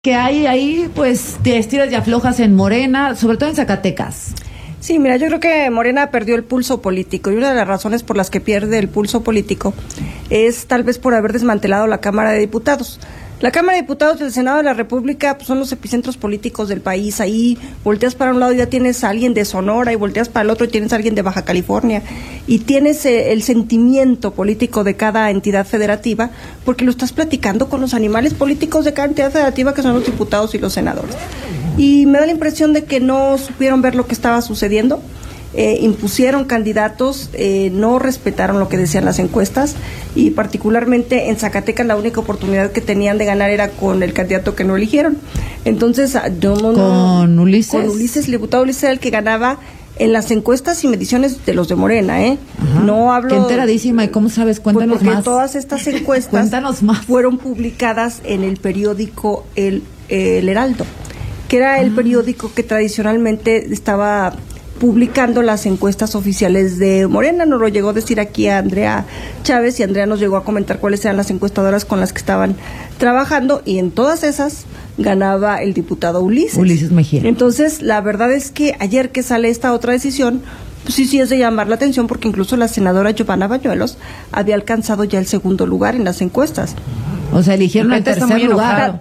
Que hay ahí, pues, de estiras y aflojas en Morena, sobre todo en Zacatecas. Sí, mira, yo creo que Morena perdió el pulso político, y una de las razones por las que pierde el pulso político es tal vez por haber desmantelado la Cámara de Diputados. La Cámara de Diputados y el Senado de la República pues, son los epicentros políticos del país. Ahí volteas para un lado y ya tienes a alguien de Sonora, y volteas para el otro y tienes a alguien de Baja California, y tienes el sentimiento político de cada entidad federativa, porque lo estás platicando con los animales políticos de cada entidad federativa, que son los diputados y los senadores. Y me da la impresión de que no supieron ver lo que estaba sucediendo. Impusieron candidatos, no respetaron lo que decían las encuestas, y particularmente en Zacatecas la única oportunidad que tenían de ganar era con el candidato que no eligieron. Entonces, con Ulises. Con Ulises, el diputado Ulises era el que ganaba en las encuestas y mediciones de los de Morena, No hablo... Qué enteradísima, ¿y cómo sabes? Cuéntanos porque más. Todas estas encuestas fueron publicadas en el periódico El Heraldo, que era el periódico que tradicionalmente estaba publicando las encuestas oficiales de Morena. Nos lo llegó a decir aquí a Andrea Chávez, y Andrea nos llegó a comentar cuáles eran las encuestadoras con las que estaban trabajando, y en todas esas ganaba el diputado Ulises Mejía. Entonces, la verdad es que ayer que sale esta otra decisión, pues sí es de llamar la atención, porque incluso la senadora Giovanna Bañuelos había alcanzado ya el segundo lugar en las encuestas. O sea, eligieron el tercer lugar.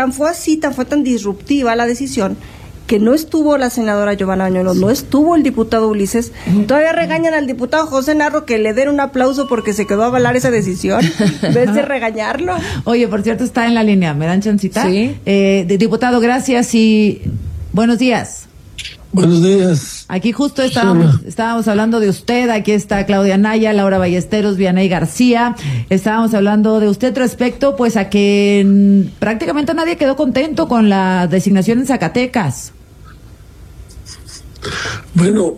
Fue tan disruptiva la decisión, que no estuvo la senadora Giovanna Bañuelos, no estuvo el diputado Ulises. Todavía regañan al diputado José Narro que le den un aplauso porque se quedó a avalar esa decisión, en vez de regañarlo. Oye, por cierto, está en la línea, ¿me dan chancita? Sí. Diputado, gracias y buenos días. Buenos días. Aquí justo estábamos hablando de usted. Aquí está Claudia Naya, Laura Ballesteros, Vianey García. Estábamos hablando de usted respecto pues a que prácticamente nadie quedó contento con la designación en Zacatecas. Bueno,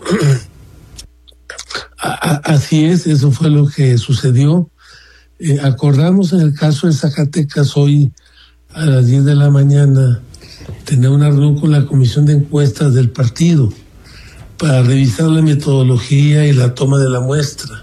así es, eso fue lo que sucedió. Acordamos en el caso de Zacatecas hoy a las 10 de la mañana tener una reunión con la comisión de encuestas del partido para revisar la metodología y la toma de la muestra.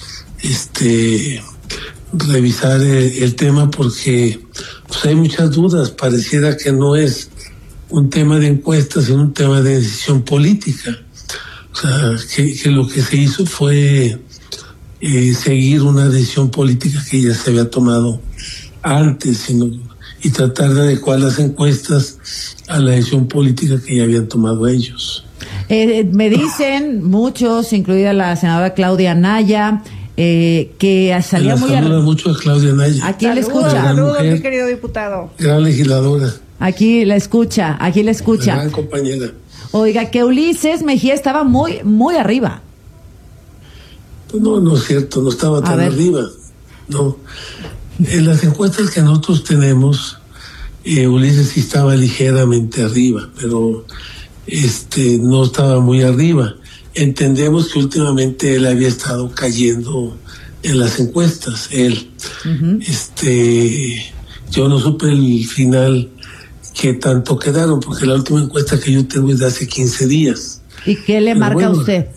Revisar el tema porque pues, hay muchas dudas. Pareciera que no es un tema de encuestas, sino un tema de decisión política. O sea, que lo que se hizo fue seguir una decisión política que ya se había tomado antes, y tratar de adecuar las encuestas a la decisión política que ya habían tomado ellos. Me dicen muchos, incluida la senadora Claudia Naya, que salía muy saluda mucho a Claudia Naya. Aquí le escucha. Saludos, mi querido diputado. Gran legisladora. Aquí la escucha. Gran compañera. Oiga, que Ulises Mejía estaba muy, muy arriba. Pues no es cierto, no estaba tan arriba. No. En las encuestas que nosotros tenemos, Ulises sí estaba ligeramente arriba, pero no estaba muy arriba. Entendemos que últimamente él había estado cayendo en las encuestas, él. Uh-huh. Yo no supe el final que tanto quedaron, porque la última encuesta que yo tengo es de hace 15 días. ¿Y qué le marca a usted?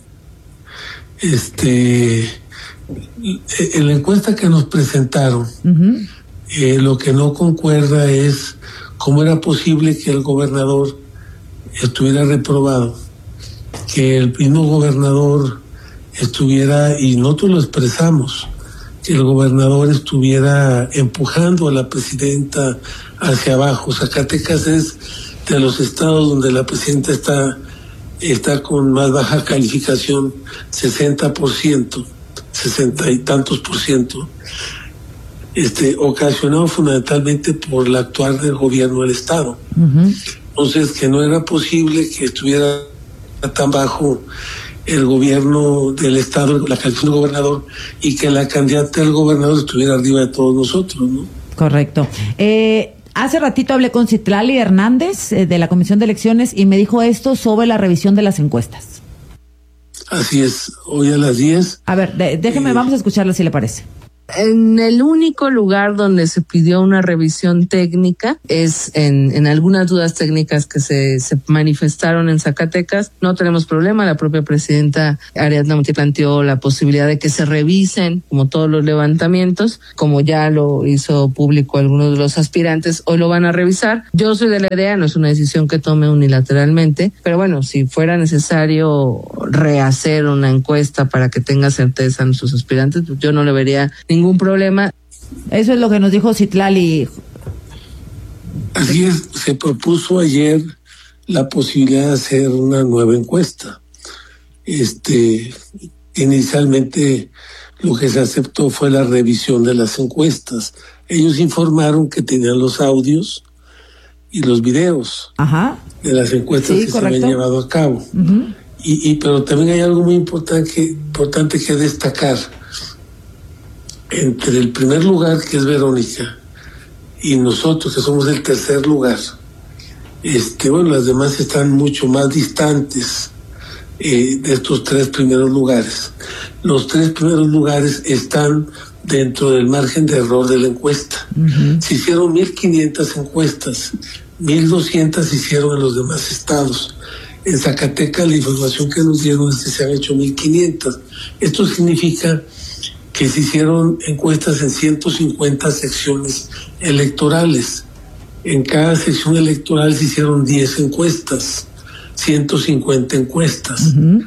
En la encuesta que nos presentaron, uh-huh, lo que no concuerda es cómo era posible que el gobernador estuviera reprobado, que el mismo gobernador estuviera, y nosotros lo expresamos, que el gobernador estuviera empujando a la presidenta hacia abajo. Zacatecas es de los estados donde la presidenta está con más baja calificación, 60%, 60 y tantos por ciento, ocasionado fundamentalmente por el actuar del gobierno del estado. uh-huh. Entonces, que no era posible que estuviera tan bajo el gobierno del estado, la calificación del gobernador, y que la candidata del gobernador estuviera arriba de todos nosotros, ¿no? Correcto. Hace ratito hablé con Citlali Hernández de la Comisión de Elecciones y me dijo esto sobre la revisión de las encuestas. Así es, hoy a las 10. A ver, déjeme, vamos a escucharla si le parece. En el único lugar donde se pidió una revisión técnica es en algunas dudas técnicas que se manifestaron en Zacatecas. No tenemos problema, la propia presidenta Ariadna Montiel planteó la posibilidad de que se revisen, como todos los levantamientos, como ya lo hizo público algunos de los aspirantes, hoy lo van a revisar. Yo soy de la idea, no es una decisión que tome unilateralmente, pero bueno, si fuera necesario rehacer una encuesta para que tenga certeza en sus aspirantes, pues yo no le vería ningún problema. Eso es lo que nos dijo Citlali. Así es, se propuso ayer la posibilidad de hacer una nueva encuesta. Inicialmente lo que se aceptó fue la revisión de las encuestas. Ellos informaron que tenían los audios y los videos de las encuestas que correcto. Se habían llevado a cabo. Uh-huh. Pero también hay algo muy importante que destacar. Entre el primer lugar, que es Verónica, y nosotros, que somos el tercer lugar, las demás están mucho más distantes de estos tres primeros lugares. Los tres primeros lugares están dentro del margen de error de la encuesta. Uh-huh. Se hicieron 1,500 encuestas, 1,200 se hicieron en los demás estados. En Zacatecas la información que nos dieron es que se han hecho 1,500. Esto significa que se hicieron encuestas en 150 secciones electorales. En cada sección electoral se hicieron 10 encuestas, 150 encuestas. Uh-huh.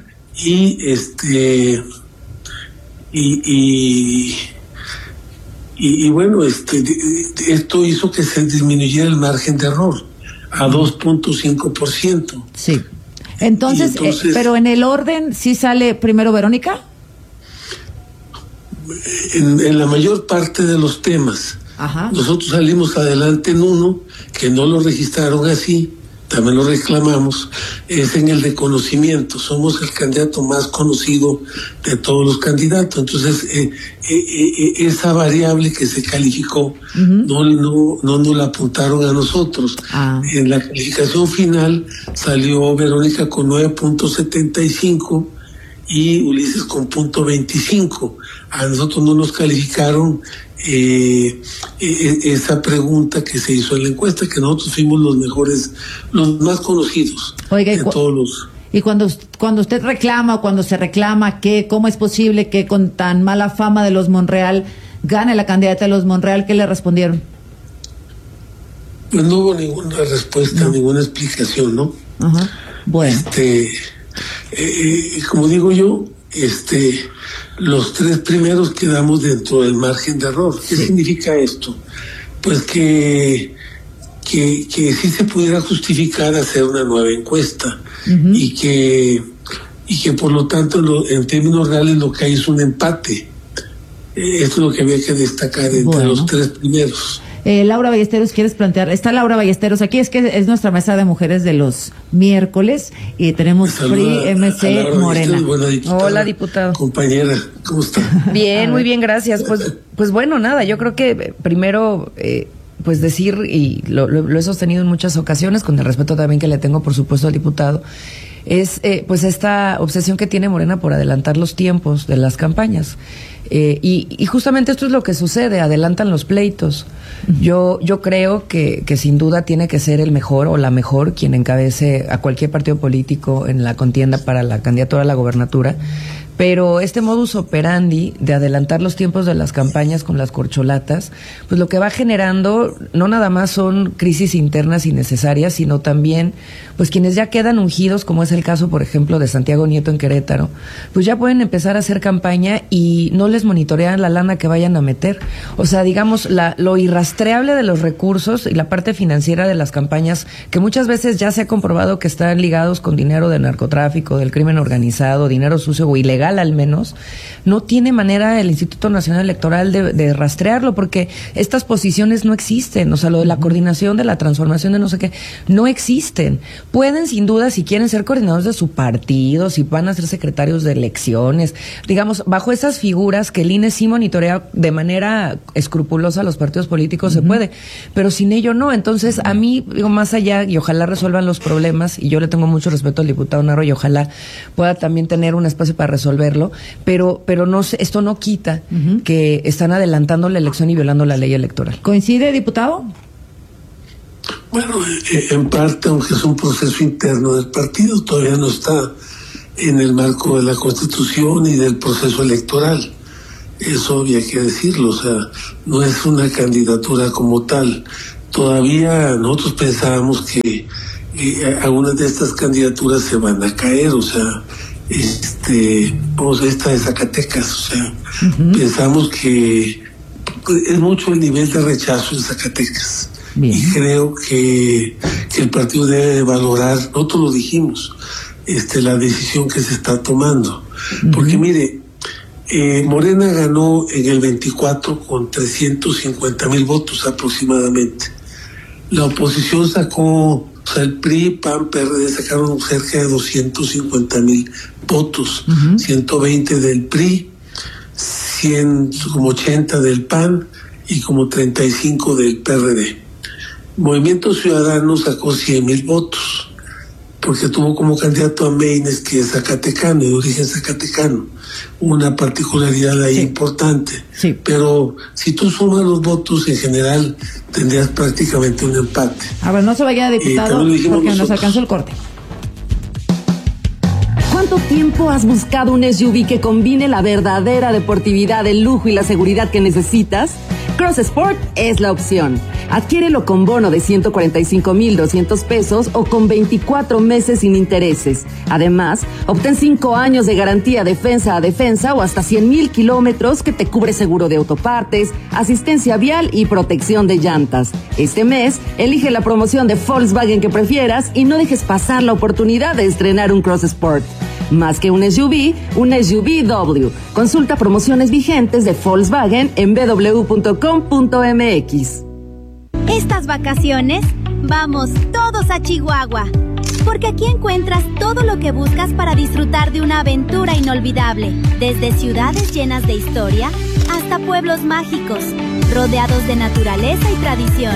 Y bueno, esto hizo que se disminuyera el margen de error a 2.5%. Sí. Entonces, pero en el orden, ¿sí sale primero Verónica? En la mayor parte de los temas. Ajá. Nosotros salimos adelante en uno que no lo registraron así, también lo reclamamos, es en el de conocimiento. Somos el candidato más conocido de todos los candidatos. Entonces, esa variable que se calificó, uh-huh. no nos la apuntaron a nosotros. En la calificación final salió Verónica con 9.75 y Ulises con 0.25. A nosotros no nos calificaron esa pregunta que se hizo en la encuesta, que nosotros fuimos los mejores, los más conocidos. Oiga, de todos los... Y cuando usted reclama o cuando se reclama que cómo es posible que con tan mala fama de los Monreal gane la candidata de los Monreal, ¿qué le respondieron? Pues no hubo ninguna respuesta, ninguna explicación, ¿no? Ajá. Bueno. Como digo yo, los tres primeros quedamos dentro del margen de error. ¿Qué significa esto? Pues que sí se pudiera justificar hacer una nueva encuesta. Uh-huh. y que por lo tanto en términos reales lo que hay es un empate. Esto es lo que había que destacar entre los tres primeros. Laura Ballesteros, ¿quieres plantear? Está Laura Ballesteros aquí, es que es nuestra mesa de mujeres de los miércoles y tenemos PRI, MC, Morena. Hola, diputado. Compañera, ¿cómo está? Bien, muy bien, gracias. Pues bueno, nada, yo creo que primero pues decir, y lo he sostenido en muchas ocasiones, con el respeto también que le tengo, por supuesto, al diputado, es pues esta obsesión que tiene Morena por adelantar los tiempos de las campañas. Y justamente esto es lo que sucede, adelantan los pleitos. Yo creo que sin duda tiene que ser el mejor o la mejor quien encabece a cualquier partido político en la contienda para la candidatura a la gobernatura. Pero este modus operandi de adelantar los tiempos de las campañas con las corcholatas, pues lo que va generando no nada más son crisis internas innecesarias, sino también pues quienes ya quedan ungidos, como es el caso, por ejemplo, de Santiago Nieto en Querétaro, pues ya pueden empezar a hacer campaña y no les monitorean la lana que vayan a meter. O sea, digamos, lo irrastreable de los recursos y la parte financiera de las campañas, que muchas veces ya se ha comprobado que están ligados con dinero de narcotráfico, del crimen organizado, dinero sucio o ilegal al menos, no tiene manera el Instituto Nacional Electoral de rastrearlo, porque estas posiciones no existen. O sea, lo de la coordinación, de la transformación de no sé qué, no existen. Pueden, sin duda, si quieren ser coordinadores de su partido, si van a ser secretarios de elecciones, digamos, bajo esas figuras que el INE sí monitorea de manera escrupulosa a los partidos políticos, se puede, pero sin ello no. Entonces, a mí, digo, más allá, y ojalá resuelvan los problemas, y yo le tengo mucho respeto al diputado Narro, y ojalá pueda también tener un espacio para resolver resolverlo, pero no, esto no quita que están adelantando la elección y violando la ley electoral. ¿Coincide, diputado? Bueno, en parte, aunque es un proceso interno del partido, todavía no está en el marco de la Constitución y del proceso electoral. Eso había que decirlo, o sea, no es una candidatura como tal. Todavía nosotros pensábamos que algunas de estas candidaturas se van a caer, o sea, esta de Zacatecas, o sea, pensamos que es mucho el nivel de rechazo en Zacatecas. Bien. Y creo que el partido debe valorar, nosotros lo dijimos, la decisión que se está tomando. Porque mire, Morena ganó en el 24 con 350,000 votos aproximadamente. La oposición sacó, o sea, el PRI, PAN, PRD sacaron cerca de 250,000 votos, 120 del PRI, como 80 del PAN y como 35 del PRD. Movimiento Ciudadano sacó 100,000 votos, porque tuvo como candidato a Meines, que es zacatecano, de origen zacatecano, una particularidad ahí importante. Sí. Pero si tú sumas los votos, en general tendrías prácticamente un empate. A ver, no se vaya, diputado, porque nos alcanzó el corte. ¿Cuánto tiempo has buscado un SUV que combine la verdadera deportividad, el lujo y la seguridad que necesitas? Cross Sport es la opción. Adquiérelo con bono de 145,200 pesos o con 24 meses sin intereses. Además, obtén 5 años de garantía defensa a defensa o hasta 100,000 kilómetros que te cubre seguro de autopartes, asistencia vial y protección de llantas. Este mes, elige la promoción de Volkswagen que prefieras y no dejes pasar la oportunidad de estrenar un Cross Sport. Más que un SUV W. Consulta promociones vigentes de Volkswagen en www.com.mx. Estas vacaciones, vamos todos a Chihuahua, porque aquí encuentras todo lo que buscas para disfrutar de una aventura inolvidable, desde ciudades llenas de historia hasta pueblos mágicos, rodeados de naturaleza y tradición.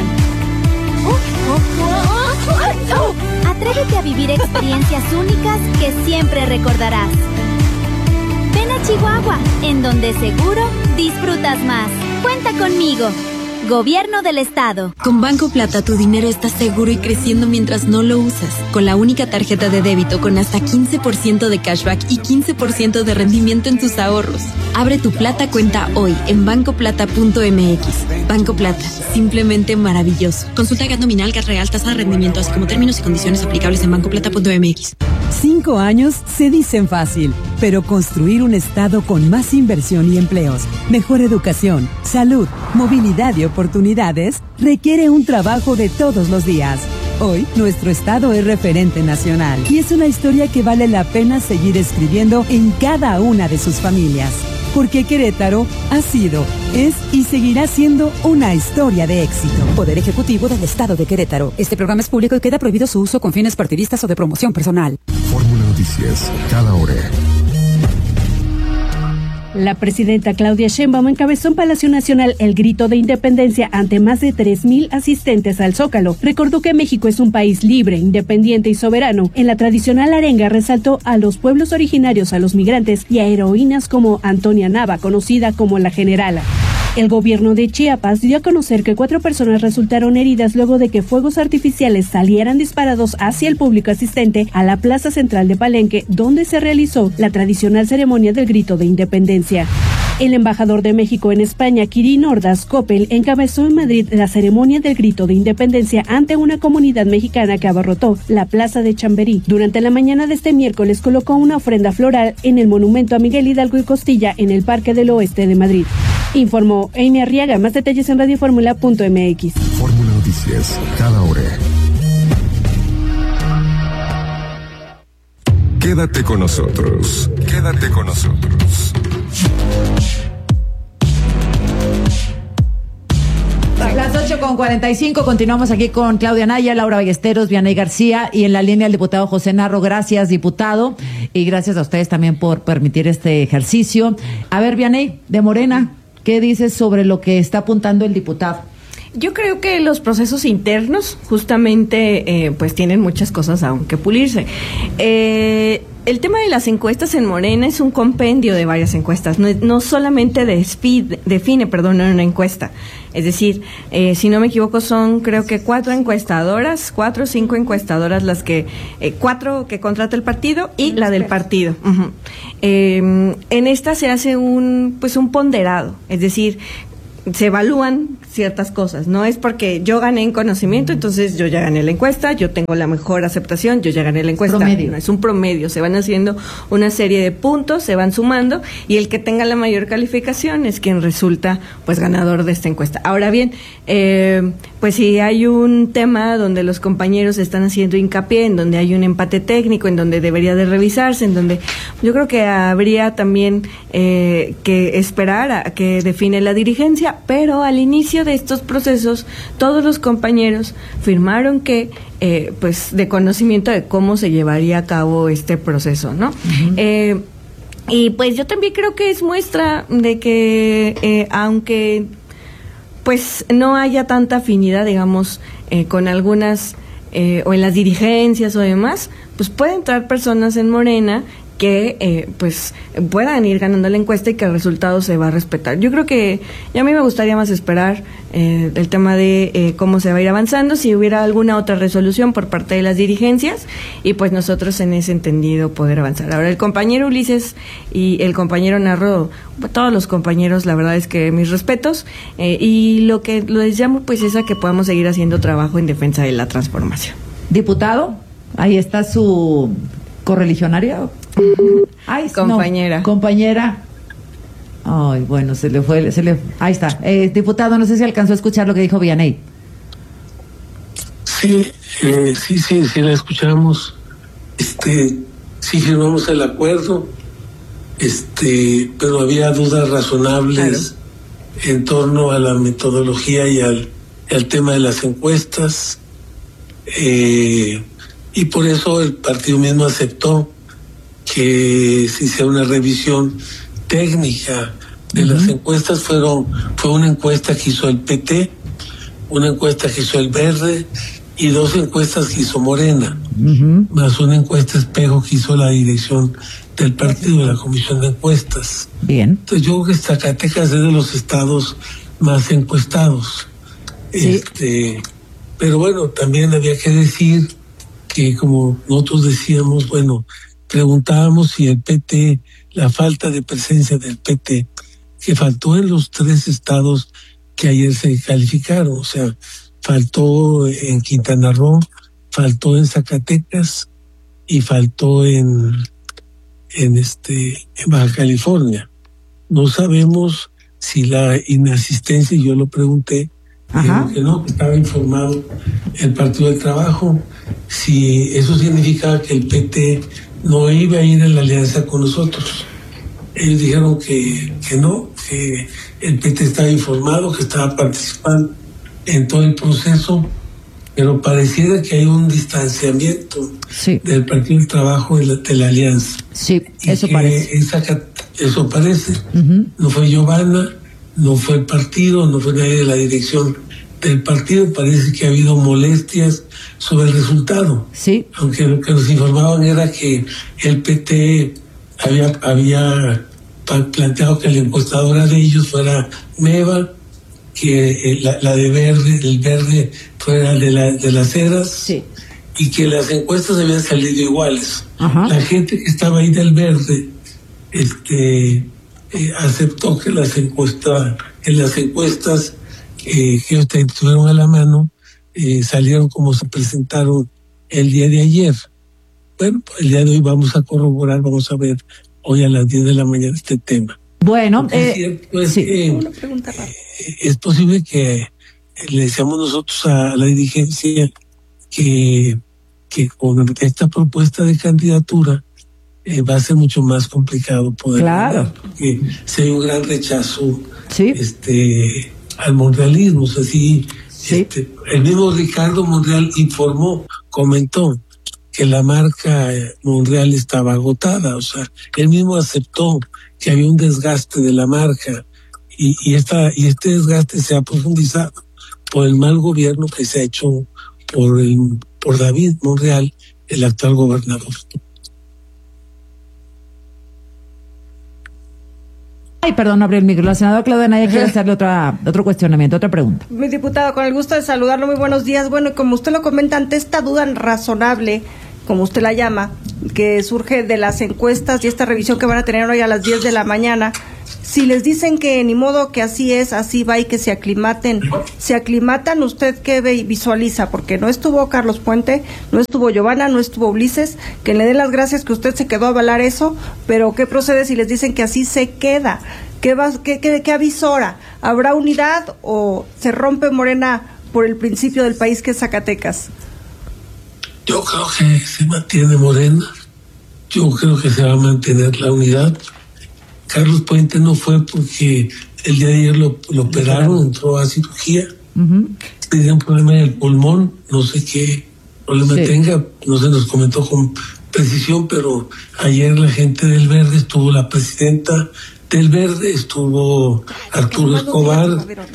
Atrévete a vivir experiencias únicas que siempre recordarás. Ven a Chihuahua, en donde seguro disfrutas más. Cuenta conmigo. Gobierno del Estado. Con Banco Plata tu dinero está seguro y creciendo mientras no lo usas. Con la única tarjeta de débito con hasta 15% de cashback y 15% de rendimiento en tus ahorros. Abre tu Plata cuenta hoy en bancoplata.mx. Banco Plata, simplemente maravilloso. Consulta gas nominal, gas real, tasa de rendimiento, así como términos y condiciones aplicables en bancoplata.mx. 5 años se dicen fácil, pero construir un estado con más inversión y empleos, mejor educación, salud, movilidad y oportunidades requiere un trabajo de todos los días. Hoy, nuestro estado es referente nacional y es una historia que vale la pena seguir escribiendo en cada una de sus familias. Porque Querétaro ha sido, es y seguirá siendo una historia de éxito. Poder Ejecutivo del Estado de Querétaro. Este programa es público y queda prohibido su uso con fines partidistas o de promoción personal. Fórmula Noticias, cada hora. La presidenta Claudia Sheinbaum encabezó en Palacio Nacional el grito de independencia ante más de 3,000 asistentes al Zócalo. Recordó que México es un país libre, independiente y soberano. En la tradicional arenga resaltó a los pueblos originarios, a los migrantes y a heroínas como Antonia Nava, conocida como la Generala. El gobierno de Chiapas dio a conocer que 4 personas resultaron heridas luego de que fuegos artificiales salieran disparados hacia el público asistente a la plaza central de Palenque, donde se realizó la tradicional ceremonia del grito de independencia. El embajador de México en España, Kirin Ordaz Coppel, encabezó en Madrid la ceremonia del grito de independencia ante una comunidad mexicana que abarrotó la plaza de Chamberí. Durante la mañana de este miércoles colocó una ofrenda floral en el monumento a Miguel Hidalgo y Costilla en el Parque del Oeste de Madrid. Informó Amy Arriaga. Más detalles en radioformula.mx. Fórmula Noticias, cada hora. Quédate con nosotros. Quédate con nosotros. Las 8:45, continuamos aquí con Claudia Anaya, Laura Ballesteros, Vianey García y en la línea el diputado José Narro. Gracias, diputado, y gracias a ustedes también por permitir este ejercicio. A ver, Vianey, de Morena, ¿qué dices sobre lo que está apuntando el diputado? Yo creo que los procesos internos justamente pues tienen muchas cosas aún que pulirse. el tema de las encuestas en Morena es un compendio de varias encuestas, no solamente define una encuesta. Es decir, si no me equivoco, son creo que 4 o 5 encuestadoras las que, 4 que contrata el partido y la del partido. Uh-huh. En esta se hace un ponderado, es decir, se evalúan ciertas cosas, no es porque yo gané en conocimiento, entonces yo ya gané la encuesta, yo tengo la mejor aceptación, yo ya gané la encuesta. Promedio. No, es un promedio, se van haciendo una serie de puntos, se van sumando y el que tenga la mayor calificación es quien resulta pues ganador de esta encuesta. Ahora bien, pues si hay un tema donde los compañeros están haciendo hincapié, en donde hay un empate técnico, en donde debería de revisarse, en donde yo creo que habría también que esperar a que define la dirigencia, pero al inicio de estos procesos todos los compañeros firmaron que pues de conocimiento de cómo se llevaría a cabo este proceso, ¿no? Uh-huh. Y pues yo también creo que es muestra de que aunque pues no haya tanta afinidad, digamos, con algunas o en las dirigencias o demás, pues pueden entrar personas en Morena que pues puedan ir ganando la encuesta y que el resultado se va a respetar. Yo creo que ya a mí me gustaría más esperar el tema de cómo se va a ir avanzando, si hubiera alguna otra resolución por parte de las dirigencias y pues nosotros en ese entendido poder avanzar. Ahora el compañero Ulises y el compañero Narro, todos los compañeros, la verdad es que mis respetos y lo que les llamo pues es a que podamos seguir haciendo trabajo en defensa de la transformación. Diputado, ahí está su correligionaria. Ay, compañera. No, compañera. Ay, bueno, ahí está. Diputado, no sé si alcanzó a escuchar lo que dijo Vianey. Sí, la escuchamos. Sí firmamos el acuerdo, pero había dudas razonables en torno a la metodología y al tema de las encuestas. Y por eso el partido mismo aceptó que se hiciera una revisión técnica de las encuestas. Fue una encuesta que hizo el PT, una encuesta que hizo el Verde y 2 encuestas que hizo Morena, más una encuesta espejo que hizo la dirección del partido, de la comisión de encuestas. Bien. Entonces yo creo que Zacatecas es de los estados más encuestados. Sí. Pero bueno, también había que decir que, como nosotros decíamos, preguntábamos si el PT, la falta de presencia del PT, que faltó en los 3 estados que ayer se calificaron, o sea, faltó en Quintana Roo, faltó en Zacatecas y faltó en Baja California. No sabemos si la inasistencia, y yo lo pregunté, que no, que estaba informado el Partido del Trabajo, si eso significaba que el PT no iba a ir en la alianza con nosotros. Ellos dijeron que no, que el PT estaba informado, que estaba participando en todo el proceso, pero pareciera que hay un distanciamiento del Partido del Trabajo de la alianza. Sí, eso parece. Eso parece. No fue Giovanna, no fue el partido, no fue nadie de la dirección del partido. Parece que ha habido molestias sobre el resultado. Sí. Aunque lo que nos informaban era que el PT había planteado que la encuestadora de ellos fuera Meva, que la de Verde, el Verde fuera de las Heras, y que las encuestas habían salido iguales. La gente que estaba ahí del Verde aceptó que las encuestas que ellos tuvieron a la mano salieron como se presentaron el día de ayer. Bueno, el día de hoy vamos a corroborar, vamos a ver hoy a las 10 de la mañana este tema. Bueno, es posible que le decíamos nosotros a la dirigencia que con esta propuesta de candidatura va a ser mucho más complicado poder ganar, porque si hay un gran rechazo al monrealismo. O sea, el mismo Ricardo Monreal comentó que la marca Monreal estaba agotada, o sea, él mismo aceptó que había un desgaste de la marca y este desgaste se ha profundizado por el mal gobierno que se ha hecho por David Monreal, el actual gobernador. Ay, perdón, abrí el micro. La senadora Claudia Anaya quiere hacerle otro cuestionamiento, otra pregunta. Mi diputado, con el gusto de saludarlo, muy buenos días. Bueno, como usted lo comenta, ante esta duda razonable, como usted la llama, que surge de las encuestas y esta revisión que van a tener hoy a las 10 de la mañana, si les dicen que ni modo, que así es, así va y que se aclimatan, ¿usted qué visualiza? Porque no estuvo Carlos Puente, no estuvo Giovanna, no estuvo Ulises, que le den las gracias que usted se quedó a avalar eso, pero ¿qué procede si les dicen que así se queda? ¿Qué avisora? ¿Habrá unidad o se rompe Morena por el principio del país que es Zacatecas? Yo creo que se mantiene Morena, yo creo que se va a mantener la unidad. Carlos Puente no fue porque el día de ayer lo operaron, entró a cirugía, tenía un problema en el pulmón, no sé qué problema tenga, no se nos comentó con precisión, pero ayer la gente del Verde, estuvo la presidenta del Verde, estuvo Arturo Escobar,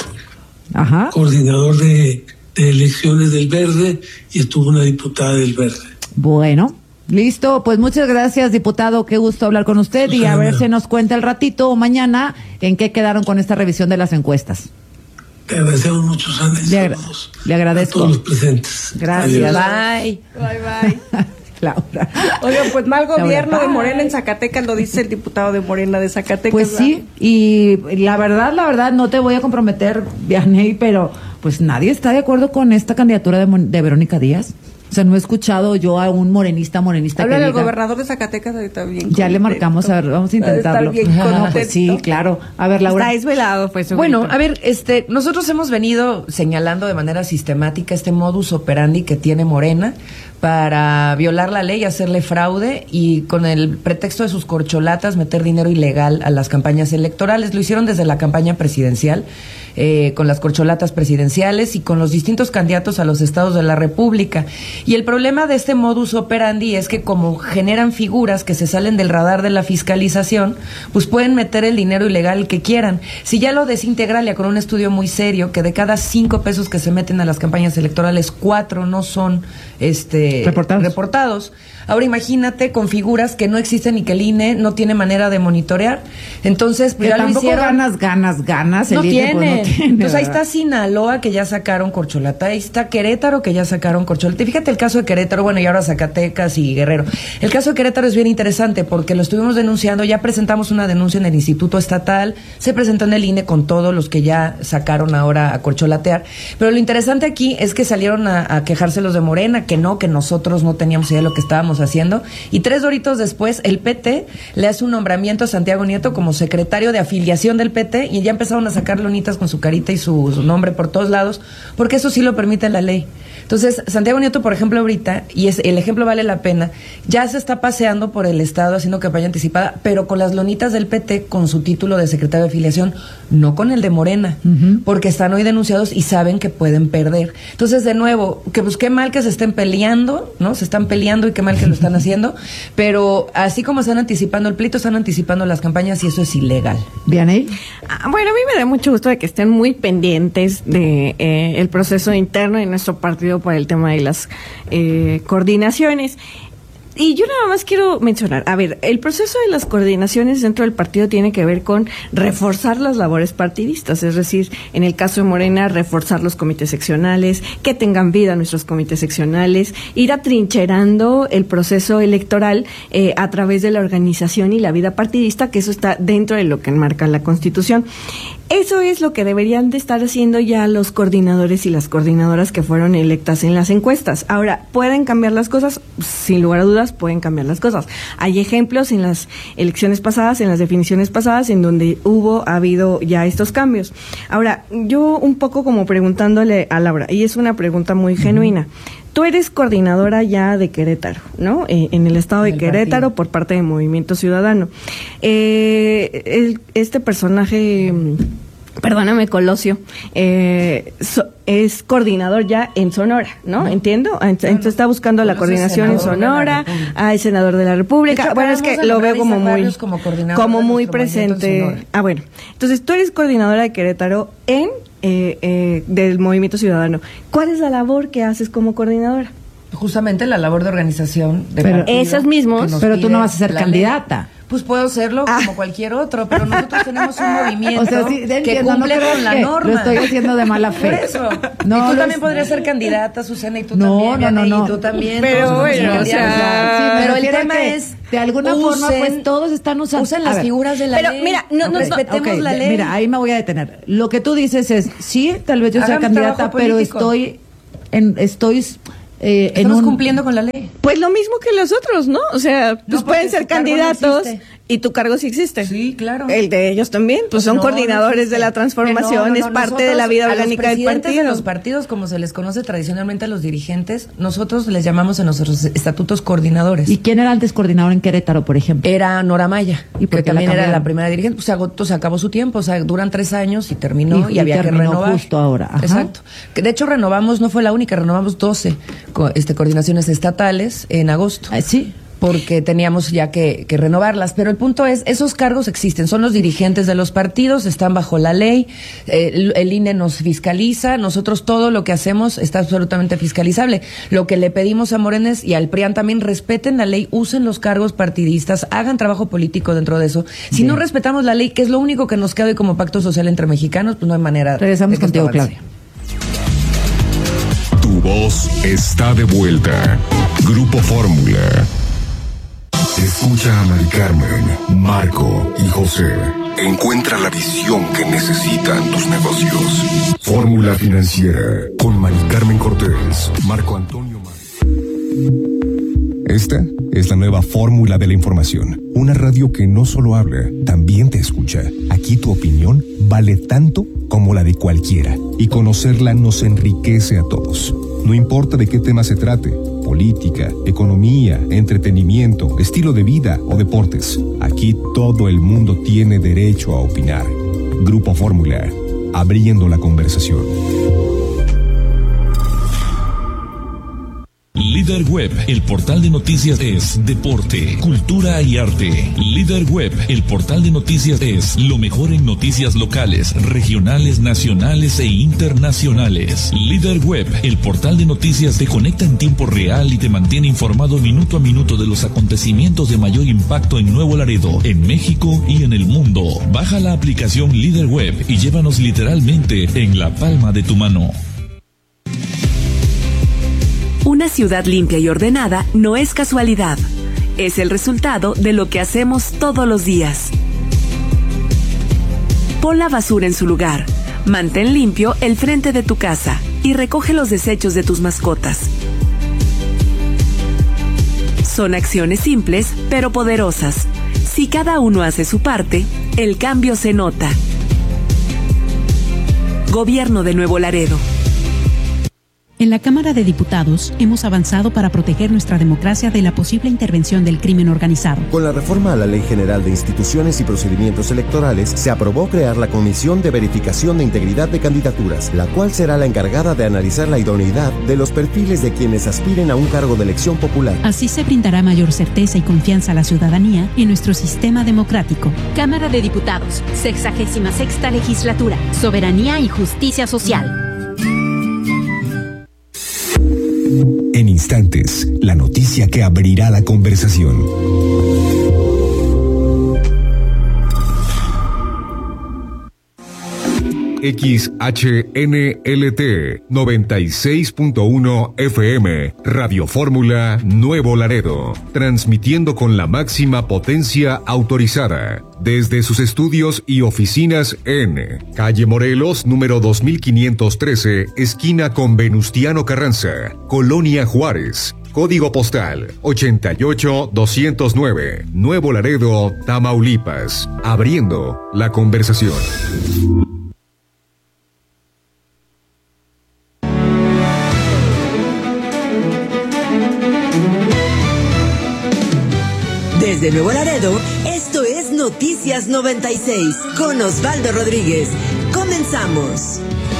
coordinador de elecciones del Verde, y estuvo una diputada del Verde. Bueno, listo, pues muchas gracias, diputado, qué gusto hablar con usted, y a ver si nos cuenta el ratito o mañana en qué quedaron con esta revisión de las encuestas. Le agradecemos mucho, Ana, le agradezco a todos los presentes. Gracias. Adiós. Bye. Laura. Oigan, pues mal gobierno Laura, de Morena en Zacatecas, lo dice el diputado de Morena de Zacatecas. Pues sí, y la verdad, no te voy a comprometer, Vianey, pero pues nadie está de acuerdo con esta candidatura de Verónica Díaz. O sea, no he escuchado yo a un morenista Habla que del diga, gobernador de Zacatecas, ahorita bien. ya le marcamos, a ver, vamos a intentarlo. Pues sí, claro. A ver, Laura. Está desvelado, pues. Bueno, a ver, nosotros hemos venido señalando de manera sistemática este modus operandi que tiene Morena para violar la ley, hacerle fraude y con el pretexto de sus corcholatas meter dinero ilegal a las campañas electorales. Lo hicieron desde la campaña presidencial, con las corcholatas presidenciales y con los distintos candidatos a los estados de la República. Y el problema de este modus operandi es que como generan figuras que se salen del radar de la fiscalización, pues pueden meter el dinero ilegal que quieran. Si ya lo desintegralia con un estudio muy serio, que de cada 5 pesos que se meten a las campañas electorales, 4 no son reportados. Ahora imagínate con figuras que no existen y que el INE no tiene manera de monitorear. Entonces, pues que ya lo hicieron. ganas. No el INE, tiene. Pues no tiene. Entonces ahí está Sinaloa, que ya sacaron corcholata. Ahí está Querétaro, que ya sacaron corcholata. Y fíjate el caso de Querétaro, bueno, y ahora Zacatecas y Guerrero. El caso de Querétaro es bien interesante porque lo estuvimos denunciando, ya presentamos una denuncia en el Instituto Estatal, se presentó en el INE con todos los que ya sacaron ahora a corcholatear. Pero lo interesante aquí es que salieron a quejarse los de Morena, que nosotros no teníamos idea de lo que estábamos haciendo, y 3 doritos después el PT le hace un nombramiento a Santiago Nieto como secretario de afiliación del PT y ya empezaron a sacar lonitas con su carita y su nombre por todos lados, porque eso sí lo permite la ley. Entonces, Santiago Nieto, por ejemplo, ahorita, y el ejemplo vale la pena, ya se está paseando por el estado haciendo campaña anticipada, pero con las lonitas del PT, con su título de secretario de afiliación, no con el de Morena, porque están hoy denunciados y saben que pueden perder. Entonces, de nuevo, que pues qué mal que se estén peleando, ¿no? Se están peleando y qué mal que lo están haciendo, pero así como están anticipando el pleito, están anticipando las campañas y eso es ilegal. ¿Vianey? Bueno, a mí me da mucho gusto de que estén muy pendientes de el proceso interno de nuestro partido por el tema de las coordinaciones. Y yo nada más quiero mencionar, a ver, el proceso de las coordinaciones dentro del partido tiene que ver con reforzar las labores partidistas, es decir, en el caso de Morena, reforzar los comités seccionales, que tengan vida nuestros comités seccionales, ir atrincherando el proceso electoral a través de la organización y la vida partidista, que eso está dentro de lo que enmarca la Constitución. Eso es lo que deberían de estar haciendo ya los coordinadores y las coordinadoras que fueron electas en las encuestas. Ahora, ¿pueden cambiar las cosas? Sin lugar a dudas, pueden cambiar las cosas. Hay ejemplos en las elecciones pasadas, en las definiciones pasadas, en donde ha habido ya estos cambios. Ahora, yo un poco como preguntándole a Laura, y es una pregunta muy genuina. Tú eres coordinadora ya de Querétaro, ¿no? En el estado de Querétaro partido. Por parte de Movimiento Ciudadano. Este personaje, perdóname, Colosio, es coordinador ya en Sonora, ¿no? ¿Entiendo? Entonces está buscando la coordinación en Sonora, es senador de la República. Bueno, es que lo veo como muy presente. Bueno. Entonces tú eres coordinadora de Querétaro del Movimiento Ciudadano. ¿Cuál es la labor que haces como coordinadora? Justamente la labor de organización de pero partido. Esos mismos. Pero tú no vas a ser candidata. Pues puedo serlo como cualquier otro, pero nosotros tenemos un movimiento que entiendo, cumple no con la norma. Lo estoy haciendo de mala fe. Por eso. No, y tú también podrías ser candidata, Susana, y tú también. No. Y tú también. Pero bueno, pero el tema es, de alguna forma, pues todos están usando. Usan las figuras de la ley. Pero mira, respetemos la ley. Mira, ahí me voy a detener. Lo que tú dices es, sí, tal vez yo sea candidata, pero estoy estamos cumpliendo con la ley. Pues lo mismo que los otros, ¿no? O sea, pues pueden ser candidatos y tu cargo sí existe. Sí, claro. El de ellos también, pues son coordinadores de la transformación, es parte de la vida orgánica del partido. De los partidos, como se les conoce tradicionalmente a los dirigentes, nosotros les llamamos en nuestros estatutos coordinadores. ¿Y quién era antes coordinador en Querétaro, por ejemplo? Era Nora Maya, ¿Y por que qué también la era cambiaron? la primera dirigente. Pues se acabó su tiempo, o sea, duran 3 años y terminó y había que terminó renovar. justo ahora. Ajá. Exacto. Que de hecho renovamos, no fue la única, renovamos 12 coordinaciones estatales en agosto. Sí. Porque teníamos ya que renovarlas. Pero el punto es, esos cargos existen, son los dirigentes de los partidos, están bajo la ley, el INE nos fiscaliza, nosotros todo lo que hacemos está absolutamente fiscalizable. Lo que le pedimos a Morena y al PRIAN también, respeten la ley, usen los cargos partidistas, hagan trabajo político dentro de eso. Si no respetamos la ley, que es lo único que nos queda hoy como pacto social entre mexicanos, pues no hay manera. Regresamos contigo, Claudia. Tu voz está de vuelta. Grupo Fórmula. Escucha a Mari Carmen, Marco y José. Encuentra la visión que necesitan tus negocios. Fórmula Financiera con Mari Carmen Cortés, Marco Antonio Márquez. Esta es la nueva fórmula de la información. Una radio que no solo habla, también te escucha. Aquí tu opinión vale tanto como la de cualquiera. Y conocerla nos enriquece a todos. No importa de qué tema se trate. Política, economía, entretenimiento, estilo de vida o deportes. Aquí todo el mundo tiene derecho a opinar. Grupo Fórmula, abriendo la conversación. Líder Web, el portal de noticias es deporte, cultura y arte. Líder Web, el portal de noticias es lo mejor en noticias locales, regionales, nacionales e internacionales. Líder Web, el portal de noticias te conecta en tiempo real y te mantiene informado minuto a minuto de los acontecimientos de mayor impacto en Nuevo Laredo, en México y en el mundo. Baja la aplicación Líder Web y llévanos literalmente en la palma de tu mano. Una ciudad limpia y ordenada no es casualidad. Es el resultado de lo que hacemos todos los días. Pon la basura en su lugar. Mantén limpio el frente de tu casa y recoge los desechos de tus mascotas. Son acciones simples, pero poderosas. Si cada uno hace su parte, el cambio se nota. Gobierno de Nuevo Laredo. En la Cámara de Diputados hemos avanzado para proteger nuestra democracia de la posible intervención del crimen organizado. Con la reforma a la Ley General de Instituciones y Procedimientos Electorales, se aprobó crear la Comisión de Verificación de Integridad de Candidaturas, la cual será la encargada de analizar la idoneidad de los perfiles de quienes aspiren a un cargo de elección popular. Así se brindará mayor certeza y confianza a la ciudadanía en nuestro sistema democrático. Cámara de Diputados, 66ª Legislatura, Soberanía y Justicia Social. En instantes, la noticia que abrirá la conversación. XHNLT 96.1 FM, Radio Fórmula Nuevo Laredo, transmitiendo con la máxima potencia autorizada desde sus estudios y oficinas en Calle Morelos, número 2513, esquina con Venustiano Carranza, Colonia Juárez. Código postal 88209, Nuevo Laredo, Tamaulipas. Abriendo la conversación. Desde Nuevo Laredo, esto es Noticias 96 con Osvaldo Rodríguez. Comenzamos.